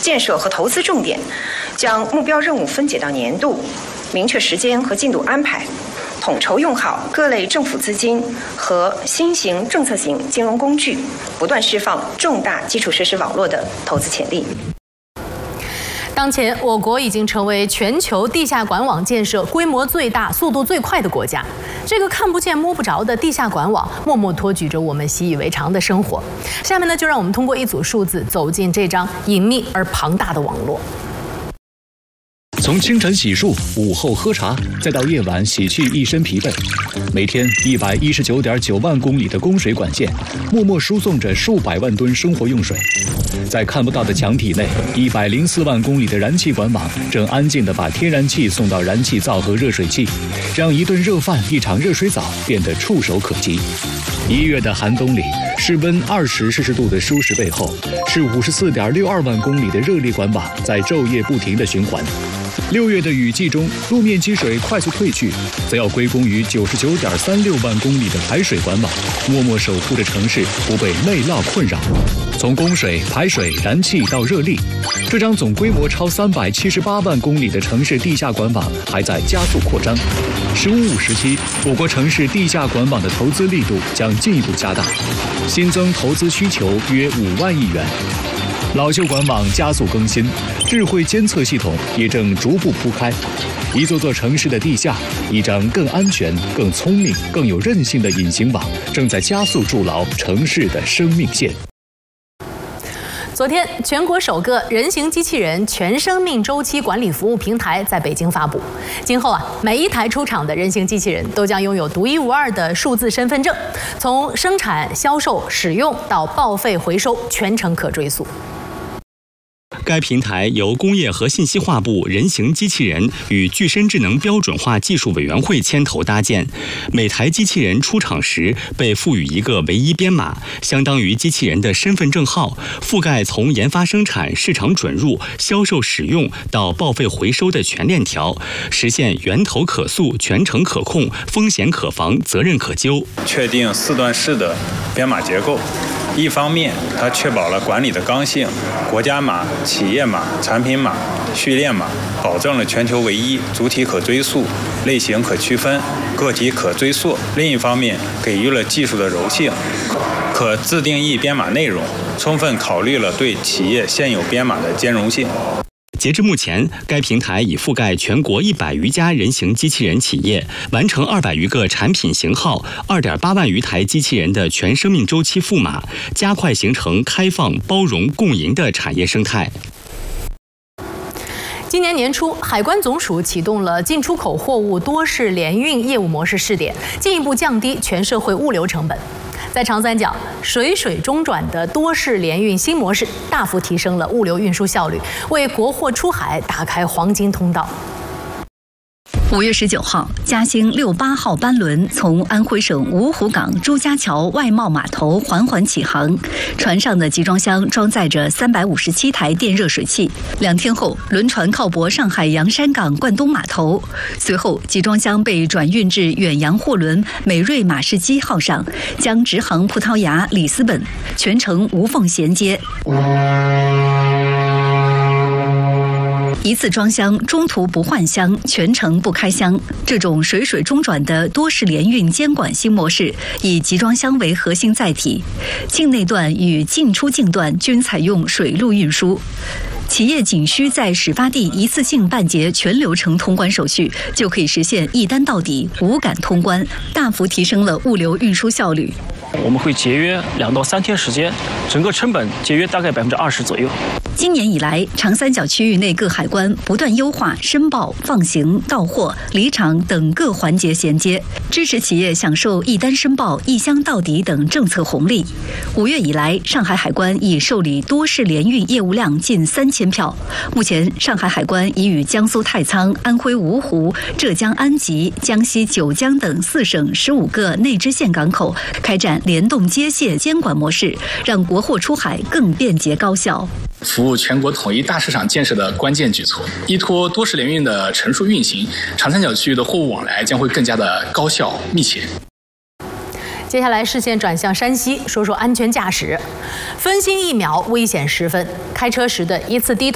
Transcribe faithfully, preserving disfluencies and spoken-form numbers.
建设和投资重点，将目标任务分解到年度，明确时间和进度安排，统筹用好各类政府资金和新型政策型金融工具，不断释放重大基础设施网络的投资潜力。 当前，我国已经成为全球地下管网建设规模最大、速度最快的国家。这个看不见、摸不着的地下管网，默默托举着我们习以为常的生活。下面呢，就让我们通过一组数字，走进这张隐秘而庞大的网络。 从清晨洗漱、午后喝茶，再到夜晚洗去一身疲惫，每天一百一十九点九万公里的供水管线，默默输送着数百万吨生活用水。在看不到的墙体内，一百零四万公里的燃气管网正安静地把天然气送到燃气灶和热水器，让一顿热饭、一场热水澡变得触手可及。一月的寒冬里，室温二十摄氏度的舒适背后，是五十四点六二万公里的热力管网在昼夜不停的循环。六月的雨季中，路面积水快速退去，则要归功于九十九点三六万公里的排水管网，默默守护着城市不被内涝困扰。从供水、排水、燃气到热力，这张总规模超三百七十八万公里的城市地下管网还在加速扩张。“十五五”时期，我国城市地下管网的投资力度将进一步加大，新增投资需求约五万亿元。老旧管网加速更新，智慧监测系统也正逐步铺开。一座座城市的地下，一张更安全、更聪明、更有韧性的隐形网，正在加速筑牢城市的生命线。 昨天，全国首个人形机器人全生命周期管理服务平台在北京发布。今后啊，每一台出厂的人形机器人都将拥有独一无二的数字身份证，从生产、销售、使用到报废回收，全程可追溯。 该平台由工业和信息化部人形机器人与具身智能标准化技术委员会牵头搭建。每台机器人出厂时被赋予一个唯一编码，相当于机器人的身份证号，覆盖从研发生产、市场准入、销售使用到报废回收的全链条，实现源头可溯、全程可控、风险可防、责任可究。 确定四段式的编码结构。一方面，它确保了管理的刚性，国家码、企业码、产品码、序列码，保证了全球唯一、主体可追溯、类型可区分、个体可追溯。另一方面，给予了技术的柔性，可自定义编码内容，充分考虑了对企业现有编码的兼容性。 截至目前，该平台已覆盖全国一百余家人形机器人企业，完成二百余个产品型号，二点八万余台机器人的全生命周期赋码，加快形成开放、包容、共赢的产业生态。 今年年初，海关总署启动了进出口货物多式联运业务模式试点，进一步降低全社会物流成本。在长三角，水水中转的多式联运新模式大幅提升了物流运输效率，为国货出海打开黄金通道。 五月十九号，嘉兴六八号班轮从安徽省芜湖港朱家桥外贸码头缓缓起航，船上的集装箱装载着三百五十七台电热水器。两天后，轮船靠泊上海洋山港冠东码头，随后集装箱被转运至远洋货轮美瑞马士基号上，将直航葡萄牙里斯本，全程无缝衔接。一次装箱，中途不换箱，全程不开箱。这种水水中转的多式联运监管新模式，以集装箱为核心载体，境内段与进出境段均采用水路运输。企业仅需在始发地一次性办结全流程通关手续，就可以实现一单到底、无感通关，大幅提升了物流运输效率。 我们会节约两到三天时间，整个成本节约大概百分之二十左右。 今年以来，长三角区域内各海关不断优化申报、放行、到货、离场等各环节衔接，支持企业享受一单申报、一箱到底等政策红利。五月以来，上海海关已受理多式联运业务量近三千票。目前，上海海关已与江苏太仓、安徽芜湖、浙江安吉、江西九江等四省十五个内支线港口开展联动接卸监管模式，让国货出海更便捷高效。 服务全国统一大市场建设的关键举措，依托多式联运的成熟运行，长三角区域的货物往来将会更加的高效密切。 接下来视线转向山西，说说安全驾驶。分心一秒，危险十分。开车时的一次低头。